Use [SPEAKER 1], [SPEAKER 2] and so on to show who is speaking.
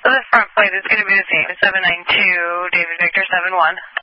[SPEAKER 1] So the front plate is going to be the same, 792 David Victor 71.